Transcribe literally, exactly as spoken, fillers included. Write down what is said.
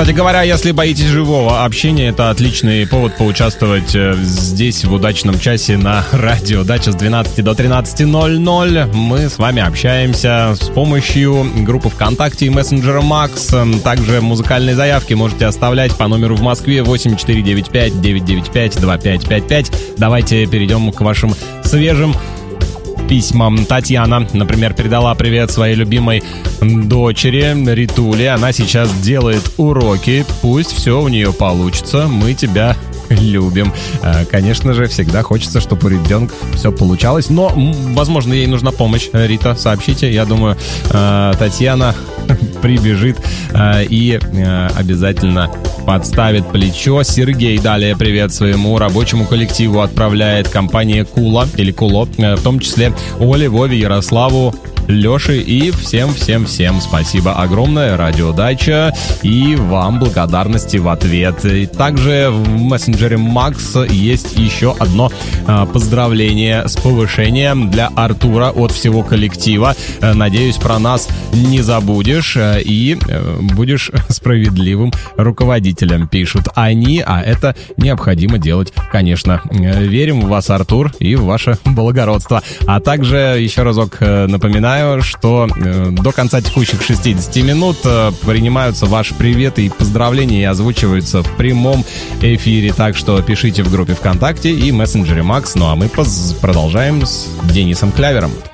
Кстати говоря, если боитесь живого общения, это отличный повод поучаствовать здесь в удачном часе на радио Дача с двенадцати до тринадцати ноль-ноль. Мы с вами общаемся с помощью группы ВКонтакте и мессенджера Макс. Также музыкальные заявки можете оставлять по номеру в Москве восемь четыре девять пять девять девять пять два пять пять пять. Давайте перейдем к вашим свежим письмам. Татьяна, например, передала привет своей любимой дочери Ритуле. Она сейчас делает уроки. Пусть все у нее получится. Мы тебя любим. Конечно же, всегда хочется, чтобы у ребенка все получалось. Но, возможно, ей нужна помощь. Рита, сообщите. Я думаю, Татьяна прибежит и обязательно подставит плечо. Сергей далее привет своему рабочему коллективу отправляет. Компания Кула или Куло, в том числе Оле, Вове, Ярославу, Лёше и всем-всем-всем спасибо огромное, Радио Дача, и вам благодарности в ответ. И также в мессенджере Макс есть еще одно а, поздравление с повышением для Артура от всего коллектива. Надеюсь, про нас не забудешь и будешь справедливым руководителем, пишут они, а это необходимо делать, конечно. Верим в вас, Артур, и в ваше благородство. А также еще разок напоминаю, что э, до конца текущих шестидесяти минут э, принимаются ваши приветы и поздравления и озвучиваются в прямом эфире. Так что пишите в группе ВКонтакте и мессенджере Макс. Ну а мы поз- продолжаем с Денисом Клявером.